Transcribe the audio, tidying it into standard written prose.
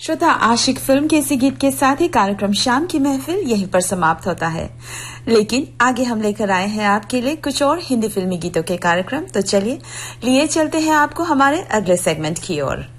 श्रोता, आशिक फिल्म के इसी गीत के साथ ही कार्यक्रम शाम की महफिल यहीं पर समाप्त होता है। लेकिन आगे हम लेकर आए हैं आपके लिए कुछ और हिंदी फिल्मी गीतों के कार्यक्रम। तो चलिए लिए चलते हैं आपको हमारे अगले सेगमेंट की ओर।